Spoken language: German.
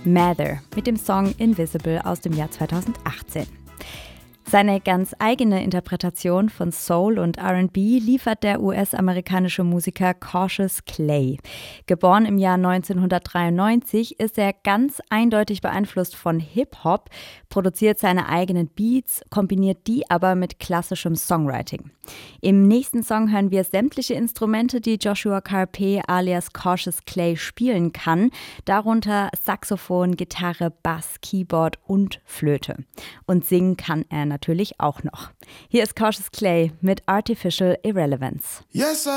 Mather mit dem Song Invisible aus dem Jahr 2018. Seine ganz eigene Interpretation von Soul und R&B liefert der US-amerikanische Musiker Cautious Clay. Geboren im Jahr 1993, ist er ganz eindeutig beeinflusst von Hip-Hop, produziert seine eigenen Beats, kombiniert die aber mit klassischem Songwriting. Im nächsten Song hören wir sämtliche Instrumente, die Joshua Carpe alias Cautious Clay spielen kann, darunter Saxophon, Gitarre, Bass, Keyboard und Flöte. Und singen kann er natürlich auch noch. Hier ist Cautious Clay mit Artificial Irrelevance. Yes,